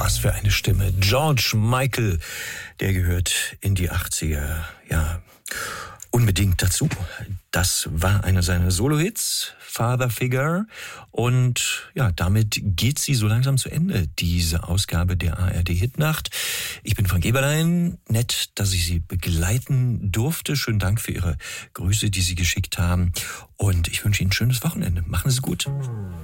was für eine Stimme. George Michael, der gehört in die 80er, ja, unbedingt dazu. Das war einer seiner Solo-Hits, Father Figure. Und ja, damit geht sie so langsam zu Ende, diese Ausgabe der ARD-Hitnacht. Ich bin Frank Eberlein. Nett, dass ich Sie begleiten durfte. Schönen Dank für Ihre Grüße, die Sie geschickt haben. Und ich wünsche Ihnen ein schönes Wochenende. Machen Sie es gut.